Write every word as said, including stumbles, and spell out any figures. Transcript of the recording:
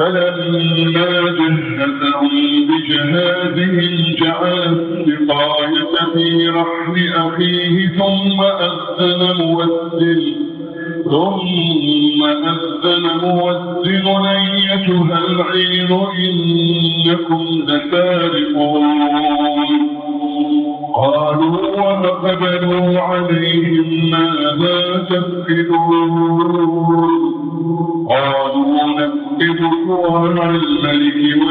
فلما جهزهم بجهازهم جعل السقاية في رحل أخيه ثم أذن مؤذن ثم أذن مؤذن أيتها العير إنكم لسارقون قالوا وأقبلوا عليهم ماذا تفقدون قالوا نفقد صواع الملك